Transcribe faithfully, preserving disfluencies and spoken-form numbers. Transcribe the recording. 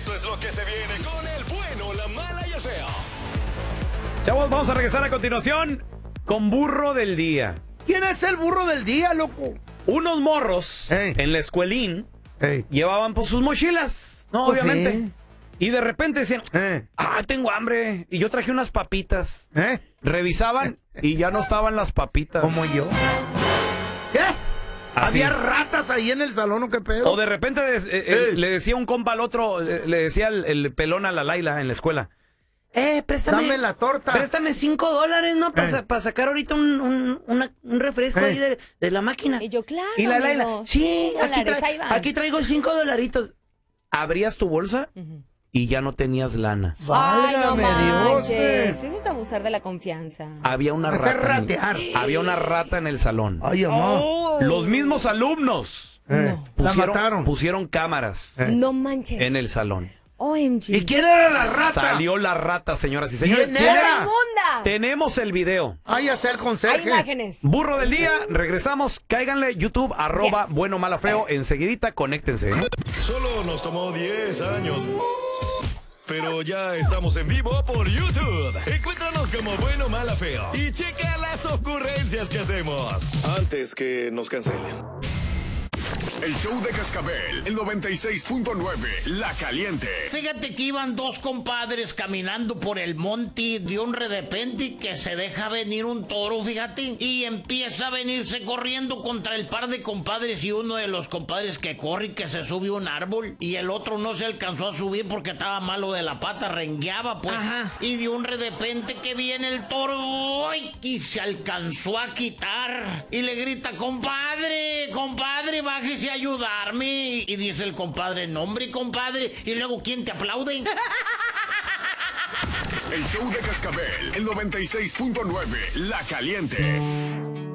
Esto es lo que se viene con el bueno, la mala y el feo. Chavos, vamos a regresar a continuación con burro del día. ¿Quién es el burro del día, loco? Unos morros Ey. en la escuelín Ey. llevaban pues sus mochilas, ¿no? Pues Obviamente. sí. Y de repente decían, Eh. ah, tengo hambre. Y yo traje unas papitas. ¿Eh? Revisaban y ya no estaban las papitas. Como yo. ¿Qué? Así. ¿Había ratas ahí en el salón o qué pedo? O de repente eh, eh, le decía un compa al otro, eh, le decía el, el pelón a la Laila en la escuela. Eh, préstame. Dame la torta. Préstame cinco dólares, ¿no? Para Eh. sa- pa sacar ahorita un, un, una- un refresco Eh. ahí de, de la máquina. Y yo, claro, Y la Laila, amigo. sí, aquí, Dólares, tra- ahí van. aquí traigo cinco dolaritos. Abrías tu bolsa y ya no tenías lana. Ay, no Válgame Dios. manches. Eso es abusar de la confianza. Había una Hacer rata. en el- ratear. había una rata en el salón. Ay, amá. Oh. Los mismos alumnos Eh, No. La pusieron, mataron. pusieron cámaras Eh. No manches. en el salón. O M G. ¿Y quién era la rata? Salió la rata, señoras y señores. ¿Quién era? ¡Inmunda! Tenemos el video. Ay, a ser Hay conserje. imágenes. Burro del día, regresamos. Cáiganle YouTube, arroba Yes. bueno, mala, feo. Enseguidita, conéctense. ¿eh? Solo nos tomó diez años. Pero ya estamos en vivo por YouTube. Encuéntranos como bueno, mala, feo. Y checa las ocurrencias que hacemos antes que nos cancelen. El show de Cascabel, el noventa y seis punto nueve, La Caliente. Fíjate que iban dos compadres caminando por el monte de un de repente que se deja venir un toro, fíjate, y empieza a venirse corriendo contra el par de compadres y uno de los compadres que corre y que se sube a un árbol y el otro no se alcanzó a subir porque estaba malo de la pata, rengueaba pues. Ajá. Y de un de repente que viene el toro ¡ay! Y se alcanzó a quitar y le grita, compadre, compadre, bájese a ayudarme. Y, y dice el compadre, no hombre, compadre. Y luego, ¿quién te aplaude? El show de Cascabel, el noventa y seis punto nueve, La Caliente.